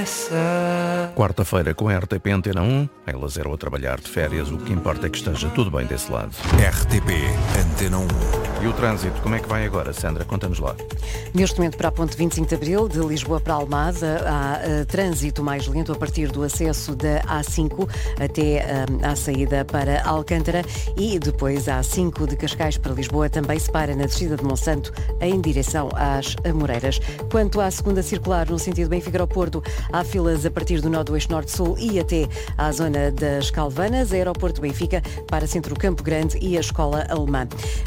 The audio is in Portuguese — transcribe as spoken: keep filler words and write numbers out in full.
pressa. Quarta-feira com a R T P Antena um, em lazer ou a trabalhar de férias, o que importa é que esteja tudo bem desse lado. R T P Antena um. E o trânsito, como é que vai agora, Sandra? Conta-nos lá. Neste momento, para a ponte vinte e cinco de Abril, de Lisboa para Almada, há uh, trânsito mais lento a partir do acesso da A cinco até uh, à saída para Alcântara, e depois a A cinco de Cascais para Lisboa também se para na descida de Monsanto em direção às Amoreiras. Quanto à segunda circular, no sentido Benfica ao Porto, há filas a partir do nó do eixo norte-sul e até à zona das Calvanas, Aeroporto Benfica, para Centro Campo Grande e a Escola Alemã.